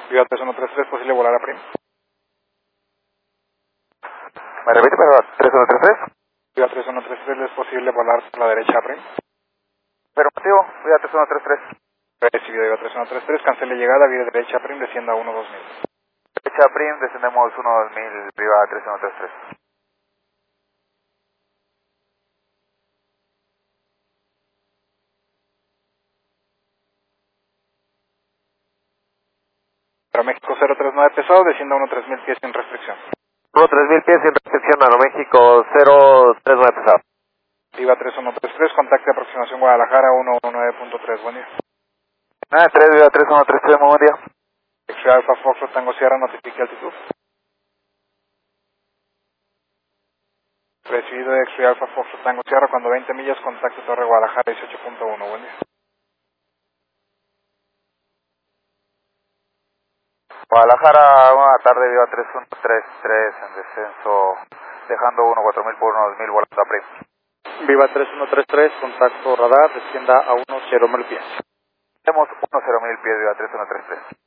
Viva 3133, posible volar a Prim. ¿Me repite, pero 3133? Viva 3133, es posible volar por la derecha a Prim. Afirmativo, Viva 3133. Recibido Viva 3133, cancele llegada, vía derecha a Prim, descienda a 12000. Derecha Prim, descendemos 12000, Viva 3133. Aeroméxico 039 pesado, descienda a 13000 pies sin restricción. 3000 pies sin restricción, Aeroméxico 039 pesado. Viva 3133, contacte aproximación Guadalajara 119.3, buen día. 93, Viva 3133, muy buen día. X-Ray Alpha Foxtrot Tango Sierra, notifique altitud. Recibido X-Ray Alpha Foxtrot Tango Sierra, cuando 20 millas, contacte Torre Guadalajara 18.1, buen día. Guadalajara, buena tarde, Viva 3133 en descenso, dejando 14000 por 1000, volando a Prim. Viva 3133, contacto radar, descienda a 10.000 pies. Tenemos 10.000 pies, Viva 3133.